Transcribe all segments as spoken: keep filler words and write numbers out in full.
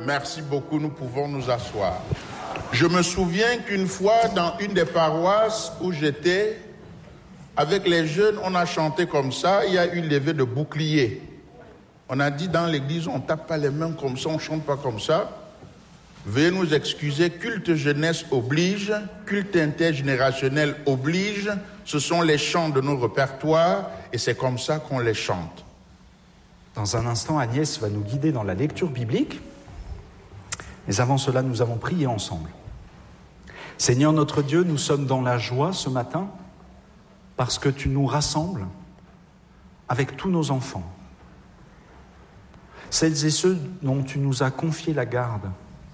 Merci beaucoup, nous pouvons nous asseoir. Je me souviens qu'une fois, dans une des paroisses où j'étais, avec les jeunes, on a chanté comme ça, il y a eu levé de bouclier. On a dit dans l'église, on ne tape pas les mains comme ça, on ne chante pas comme ça. Veuillez nous excuser, culte jeunesse oblige, culte intergénérationnel oblige, ce sont les chants de nos répertoires et c'est comme ça qu'on les chante. Dans un instant, Agnès va nous guider dans la lecture biblique. Mais avant cela, nous avons prié ensemble. Seigneur notre Dieu, nous sommes dans la joie ce matin parce que tu nous rassembles avec tous nos enfants. Celles et ceux dont tu nous as confié la garde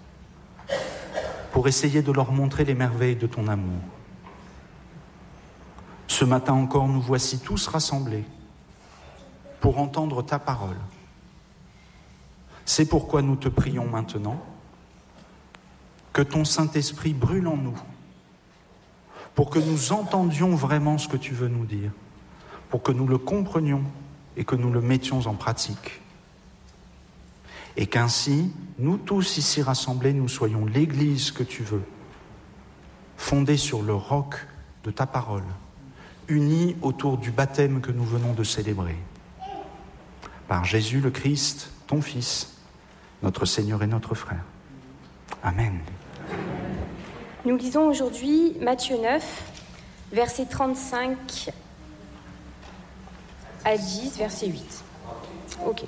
pour essayer de leur montrer les merveilles de ton amour. Ce matin encore, nous voici tous rassemblés pour entendre ta parole. C'est pourquoi nous te prions maintenant que ton Saint-Esprit brûle en nous, pour que nous entendions vraiment ce que tu veux nous dire, pour que nous le comprenions et que nous le mettions en pratique. Et qu'ainsi, nous tous ici rassemblés, nous soyons l'Église que tu veux, fondée sur le roc de ta parole, unis autour du baptême que nous venons de célébrer. Par Jésus le Christ, ton Fils, notre Seigneur et notre frère. Amen. Nous lisons aujourd'hui Matthieu neuf, versets trente-cinq à dix, verset huit. Ok.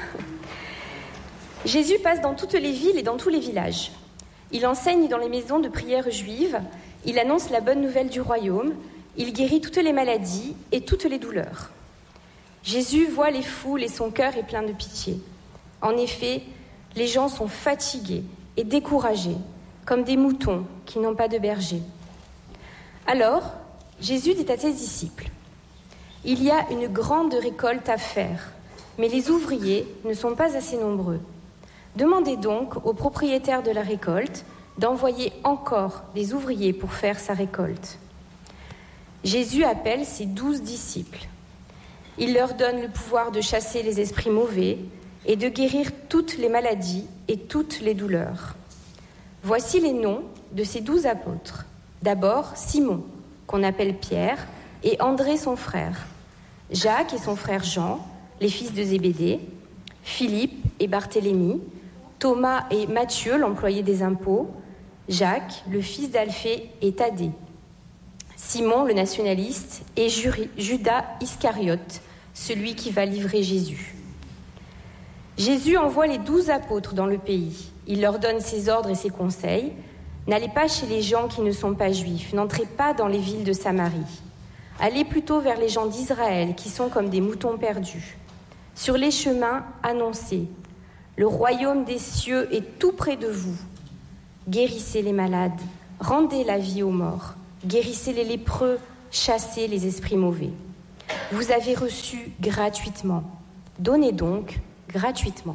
Jésus passe dans toutes les villes et dans tous les villages. Il enseigne dans les maisons de prière juives, il annonce la bonne nouvelle du royaume, il guérit toutes les maladies et toutes les douleurs. Jésus voit les foules et son cœur est plein de pitié. En effet, les gens sont fatigués et découragés, comme des moutons qui n'ont pas de berger. Alors, Jésus dit à ses disciples, « Il y a une grande récolte à faire, mais les ouvriers ne sont pas assez nombreux. Demandez donc au propriétaire de la récolte d'envoyer encore des ouvriers pour faire sa récolte. » Jésus appelle ses douze disciples. Il leur donne le pouvoir de chasser les esprits mauvais et de guérir toutes les maladies et toutes les douleurs. Voici les noms de ces douze apôtres. D'abord, Simon, qu'on appelle Pierre, et André son frère, Jacques et son frère Jean, les fils de Zébédée, Philippe et Barthélemy, Thomas et Matthieu, l'employé des impôts, Jacques, le fils d'Alphée et Thaddée, Simon le nationaliste et Judas Iscariote, celui qui va livrer Jésus. Jésus envoie les douze apôtres dans le pays. Il leur donne ses ordres et ses conseils. N'allez pas chez les gens qui ne sont pas juifs, n'entrez pas dans les villes de Samarie. Allez plutôt vers les gens d'Israël qui sont comme des moutons perdus. Sur les chemins, annoncez, le royaume des cieux est tout près de vous. Guérissez les malades, rendez la vie aux morts, guérissez les lépreux, chassez les esprits mauvais. Vous avez reçu gratuitement, donnez donc gratuitement.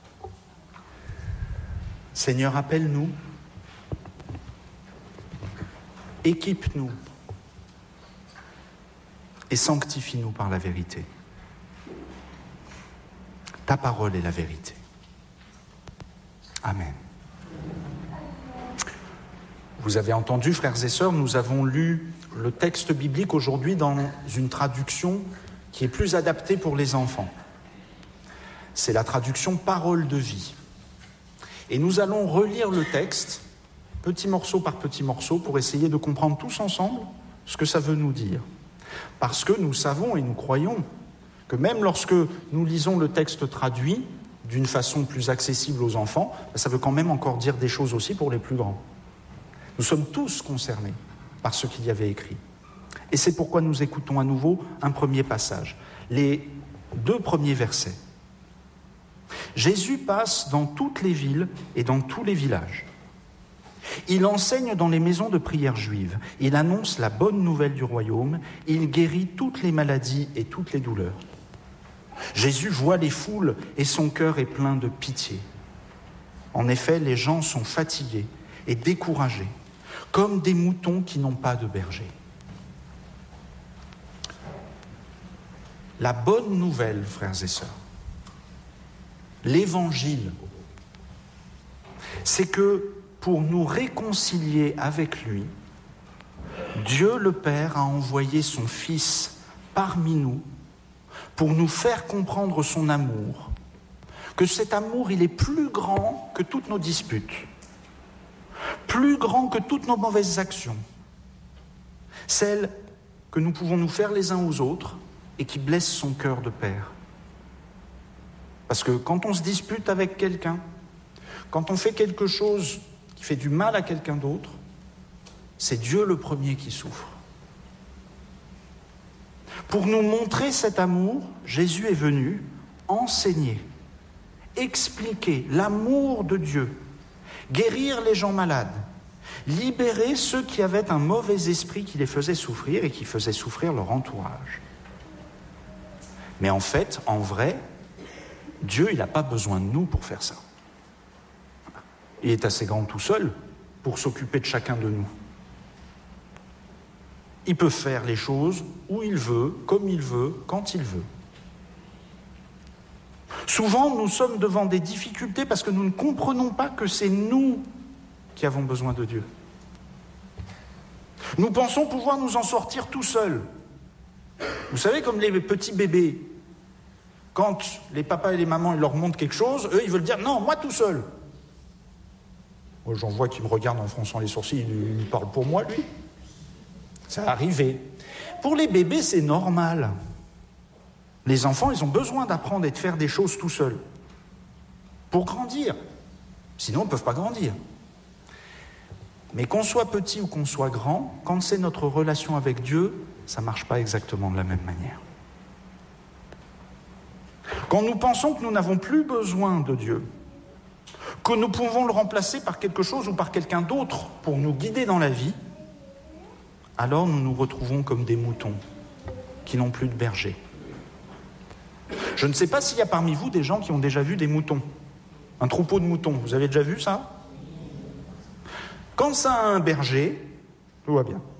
Seigneur, appelle-nous, équipe-nous et sanctifie-nous par la vérité. Ta parole est la vérité. Amen. Vous avez entendu, frères et sœurs, nous avons lu le texte biblique aujourd'hui dans une traduction qui est plus adaptée pour les enfants. C'est la traduction « Parole de vie ». Et nous allons relire le texte, petit morceau par petit morceau, pour essayer de comprendre tous ensemble ce que ça veut nous dire. Parce que nous savons et nous croyons que même lorsque nous lisons le texte traduit d'une façon plus accessible aux enfants, ça veut quand même encore dire des choses aussi pour les plus grands. Nous sommes tous concernés par ce qu'il y avait écrit. Et c'est pourquoi nous écoutons à nouveau un premier passage, les deux premiers versets. Jésus passe dans toutes les villes et dans tous les villages. Il enseigne dans les maisons de prière juives. Il annonce la bonne nouvelle du royaume. Il guérit toutes les maladies et toutes les douleurs. Jésus voit les foules et son cœur est plein de pitié. En effet, les gens sont fatigués et découragés, comme des moutons qui n'ont pas de berger. La bonne nouvelle, frères et sœurs, l'évangile, c'est que pour nous réconcilier avec lui, Dieu le Père a envoyé son Fils parmi nous pour nous faire comprendre son amour, que cet amour, il est plus grand que toutes nos disputes, plus grand que toutes nos mauvaises actions, celles que nous pouvons nous faire les uns aux autres et qui blessent son cœur de père. Parce que quand on se dispute avec quelqu'un, quand on fait quelque chose qui fait du mal à quelqu'un d'autre, c'est Dieu le premier qui souffre. Pour nous montrer cet amour, Jésus est venu enseigner, expliquer l'amour de Dieu, guérir les gens malades, libérer ceux qui avaient un mauvais esprit qui les faisait souffrir et qui faisait souffrir leur entourage. Mais en fait, en vrai, Dieu, il n'a pas besoin de nous pour faire ça. Il est assez grand tout seul pour s'occuper de chacun de nous. Il peut faire les choses où il veut, comme il veut, quand il veut. Souvent, nous sommes devant des difficultés parce que nous ne comprenons pas que c'est nous qui avons besoin de Dieu. Nous pensons pouvoir nous en sortir tout seuls. Vous savez, comme les petits bébés, quand les papas et les mamans ils leur montrent quelque chose, eux, ils veulent dire « non, moi tout seul ». Moi, j'en vois qui me regardent en fronçant les sourcils, il me parle pour moi, lui. Ça arrivé. Pour les bébés, c'est normal. Les enfants, ils ont besoin d'apprendre et de faire des choses tout seuls pour grandir. Sinon, ils ne peuvent pas grandir. Mais qu'on soit petit ou qu'on soit grand, quand c'est notre relation avec Dieu, ça ne marche pas exactement de la même manière. Quand nous pensons que nous n'avons plus besoin de Dieu, que nous pouvons le remplacer par quelque chose ou par quelqu'un d'autre pour nous guider dans la vie, alors nous nous retrouvons comme des moutons qui n'ont plus de berger. Je ne sais pas s'il y a parmi vous des gens qui ont déjà vu des moutons, un troupeau de moutons. Vous avez déjà vu ça? Quand ça a un berger, tout va bien.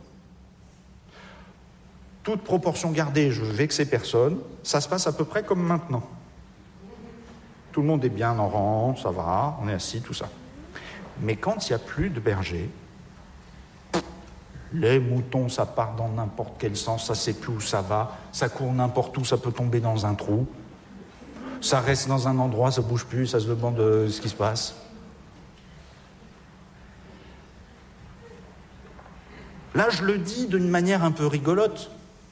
Toute proportion gardée, je ne veux vexer personne, ça se passe à peu près comme maintenant. Tout le monde est bien en rang, ça va, on est assis, tout ça. Mais quand il n'y a plus de berger, les moutons, ça part dans n'importe quel sens, ça ne sait plus où ça va, ça court n'importe où, ça peut tomber dans un trou, ça reste dans un endroit, ça ne bouge plus, ça se demande euh, ce qui se passe. Là, je le dis d'une manière un peu rigolote,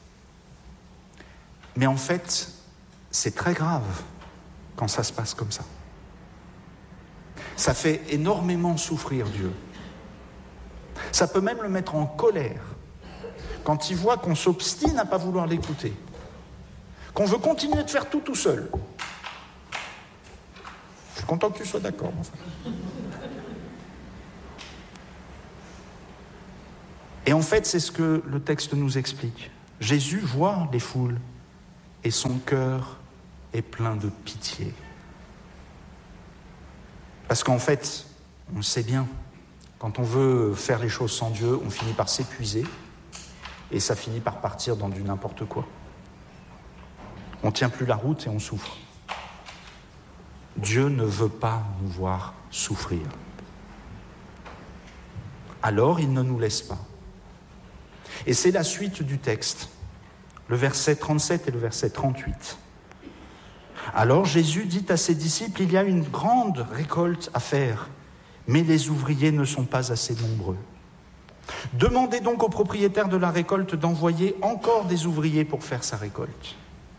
mais en fait, c'est très grave quand ça se passe comme ça. Ça fait énormément souffrir Dieu. Ça peut même le mettre en colère quand il voit qu'on s'obstine à ne pas vouloir l'écouter, qu'on veut continuer de faire tout tout seul. Je suis content que tu sois d'accord, mon frère. Et en fait, c'est ce que le texte nous explique. Jésus voit les foules et son cœur est plein de pitié. Parce qu'en fait, on le sait bien, quand on veut faire les choses sans Dieu, on finit par s'épuiser et ça finit par partir dans du n'importe quoi. On ne tient plus la route et on souffre. Dieu ne veut pas nous voir souffrir. Alors, il ne nous laisse pas. Et c'est la suite du texte, le verset trente-sept et le verset trente-huit. Alors Jésus dit à ses disciples, il y a une grande récolte à faire, mais les ouvriers ne sont pas assez nombreux. Demandez donc au propriétaire de la récolte d'envoyer encore des ouvriers pour faire sa récolte.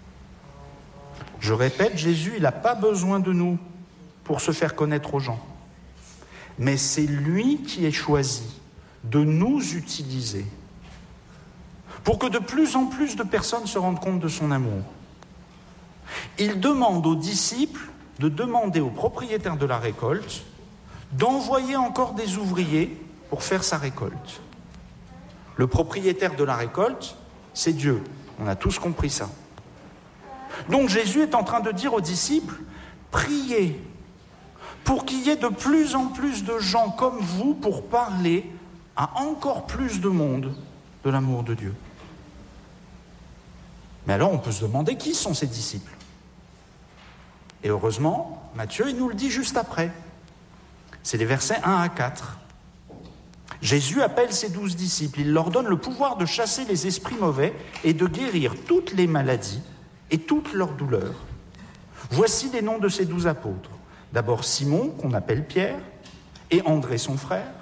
Je répète, Jésus, il n'a pas besoin de nous pour se faire connaître aux gens. Mais c'est lui qui est choisi de nous utiliser pour que de plus en plus de personnes se rendent compte de son amour. Il demande aux disciples de demander au propriétaire de la récolte d'envoyer encore des ouvriers pour faire sa récolte. Le propriétaire de la récolte, c'est Dieu. On a tous compris ça. Donc Jésus est en train de dire aux disciples, priez pour qu'il y ait de plus en plus de gens comme vous pour parler à encore plus de monde de l'amour de Dieu. Mais alors on peut se demander qui sont ces disciples. Et heureusement, Matthieu, il nous le dit juste après. C'est les versets un à quatre. Jésus appelle ses douze disciples. Il leur donne le pouvoir de chasser les esprits mauvais et de guérir toutes les maladies et toutes leurs douleurs. Voici les noms de ces douze apôtres. D'abord Simon, qu'on appelle Pierre, et André son frère,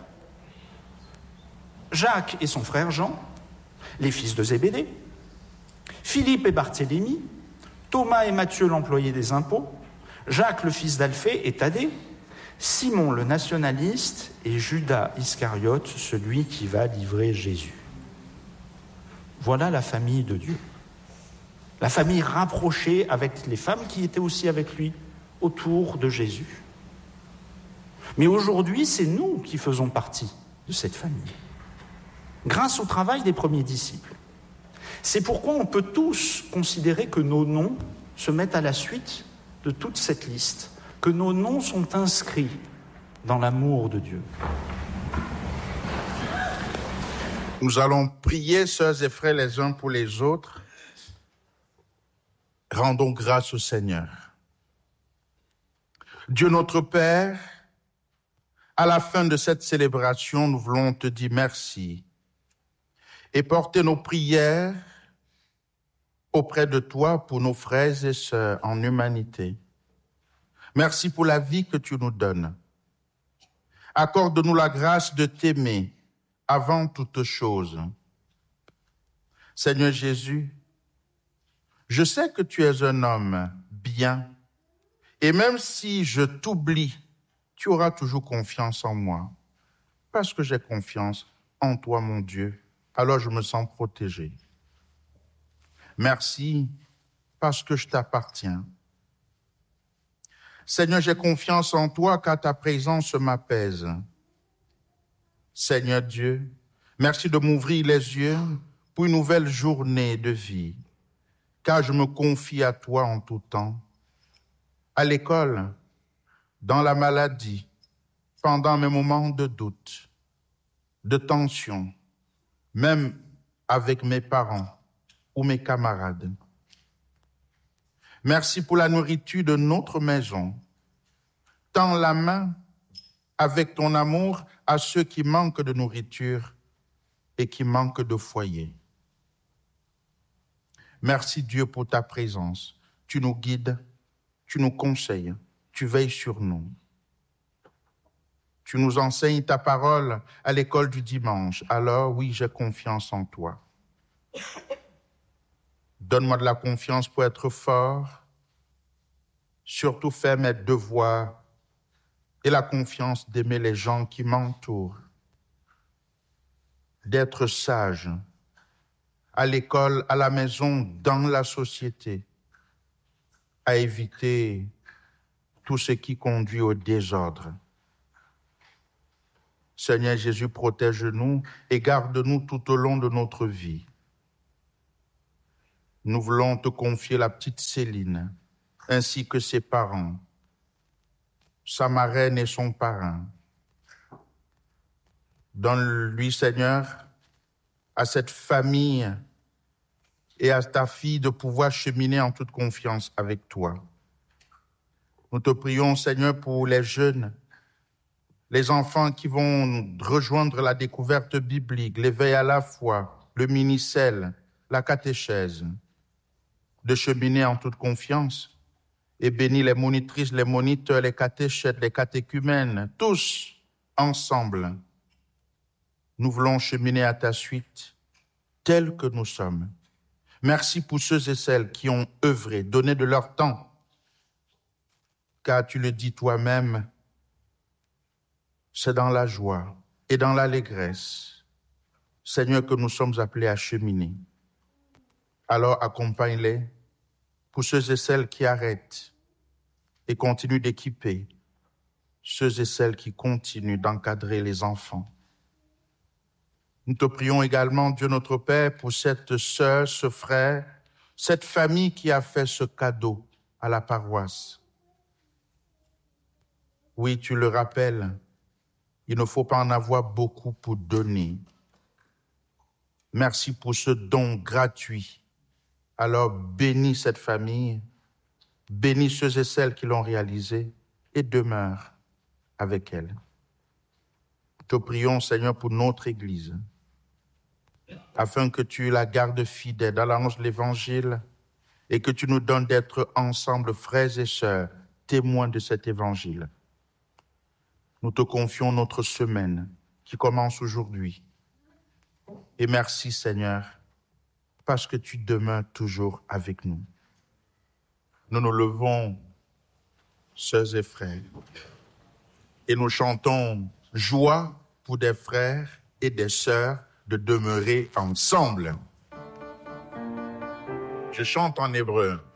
Jacques et son frère Jean, les fils de Zébédée, Philippe et Barthélemy, Thomas et Matthieu l'employé des impôts, Jacques le fils d'Alphée et Thaddée, Simon le nationaliste et Judas Iscariote, celui qui va livrer Jésus. Voilà la famille de Dieu. La famille rapprochée avec les femmes qui étaient aussi avec lui autour de Jésus. Mais aujourd'hui, c'est nous qui faisons partie de cette famille, grâce au travail des premiers disciples. C'est pourquoi on peut tous considérer que nos noms se mettent à la suite de toute cette liste, que nos noms sont inscrits dans l'amour de Dieu. Nous allons prier, sœurs et frères, les uns pour les autres. Rendons grâce au Seigneur. Dieu notre Père, à la fin de cette célébration, nous voulons te dire merci et porter nos prières auprès de toi pour nos frères et sœurs en humanité. Merci pour la vie que tu nous donnes. Accorde-nous la grâce de t'aimer avant toute chose. Seigneur Jésus, je sais que tu es un homme bien, et même si je t'oublie, tu auras toujours confiance en moi, parce que j'ai confiance en toi, mon Dieu. Alors je me sens protégé. Merci, parce que je t'appartiens. Seigneur, j'ai confiance en toi, car ta présence m'apaise. Seigneur Dieu, merci de m'ouvrir les yeux pour une nouvelle journée de vie, car je me confie à toi en tout temps, à l'école, dans la maladie, pendant mes moments de doute, de tension, même avec mes parents ou mes camarades. Merci pour la nourriture de notre maison. Tends la main avec ton amour à ceux qui manquent de nourriture et qui manquent de foyer. Merci Dieu pour ta présence. Tu nous guides, tu nous conseilles, tu veilles sur nous. Tu nous enseignes ta parole à l'école du dimanche. Alors oui, j'ai confiance en toi. Donne-moi de la confiance pour être fort, surtout faire mes devoirs et la confiance d'aimer les gens qui m'entourent, d'être sage à l'école, à la maison, dans la société, à éviter tout ce qui conduit au désordre. Seigneur Jésus, protège-nous et garde-nous tout au long de notre vie. Nous voulons te confier la petite Céline, ainsi que ses parents, sa marraine et son parrain. Donne-lui, Seigneur, à cette famille et à ta fille de pouvoir cheminer en toute confiance avec toi. Nous te prions, Seigneur, pour les jeunes, les enfants qui vont rejoindre la découverte biblique, l'éveil à la foi, le mini-cell, la catéchèse, de cheminer en toute confiance. Et bénis les monitrices, les moniteurs, les catéchètes, les catéchumènes, tous ensemble. Nous voulons cheminer à ta suite, tels que nous sommes. Merci pour ceux et celles qui ont œuvré, donné de leur temps, car tu le dis toi-même, c'est dans la joie et dans l'allégresse, Seigneur, que nous sommes appelés à cheminer. Alors accompagne-les pour ceux et celles qui arrêtent et continuent d'équiper, ceux et celles qui continuent d'encadrer les enfants. Nous te prions également, Dieu notre Père, pour cette sœur, ce frère, cette famille qui a fait ce cadeau à la paroisse. Oui, tu le rappelles, il ne faut pas en avoir beaucoup pour donner. Merci pour ce don gratuit. Alors bénis cette famille, bénis ceux et celles qui l'ont réalisé et demeure avec elle. te prions, Seigneur, pour notre Église, afin que tu la gardes fidèle dans l'annonce de l'Évangile et que tu nous donnes d'être ensemble, frères et sœurs, témoins de cet Évangile. Nous te confions notre semaine qui commence aujourd'hui. Et merci, Seigneur, parce que tu demeures toujours avec nous. Nous nous levons, sœurs et frères, et nous chantons joie pour des frères et des sœurs de demeurer ensemble. Je chante en hébreu.